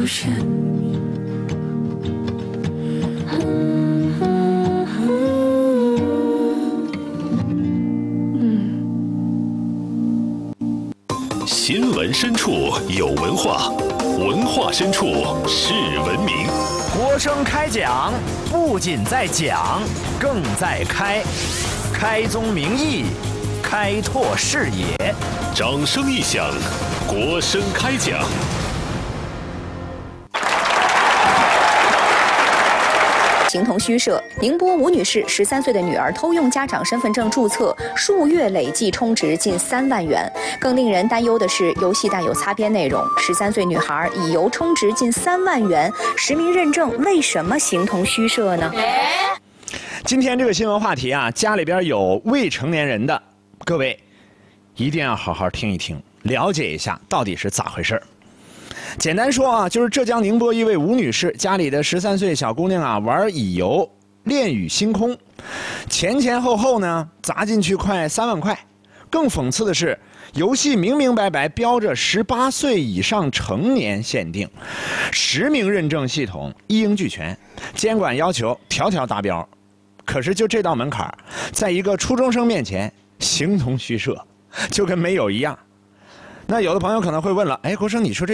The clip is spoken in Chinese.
出现。 新闻深处有文化，文化深处是文明。 国声开讲，不仅在讲，更在开。开宗明义，开拓视野。 掌声一响，国声开讲。 形同虚设。宁波吴女士13岁的女儿偷用家长身份证注册，数月累计充值近3万元。更令人担忧的是，游戏带有擦边内容。13岁女孩以游充值近3万元，实名认证为什么形同虚设呢？ 今天这个新闻话题啊，家里边有未成年人的，各位一定要好好听一听，了解一下到底是咋回事。简单说啊，就是浙江宁波一位吴女士家里的13岁小姑娘啊，玩乙游恋与星空，前后呢砸进去快3万块。更讽刺的是，游戏明明白白标着18岁以上成年限定，实名认证系统一应俱全，监管要求条条达标。可是就这道门槛，在一个初中生面前形同虚设，就跟没有一样。那有的朋友可能会问了，哎，国生，你说这